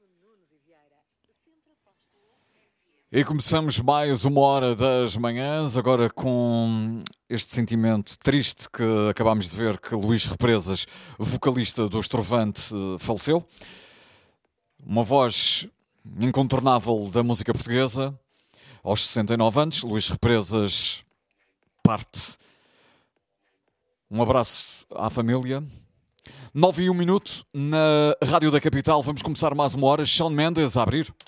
E começamos mais uma hora das manhãs, agora com este sentimento triste que acabámos de ver que Luís Represas, vocalista do Estrovante, faleceu. Uma voz incontornável da música portuguesa. Aos 69 anos, Luís Represas parte. Um abraço à família. 9 e 1 minuto na Rádio da Capital. Vamos começar mais uma hora. Shawn Mendes a abrir.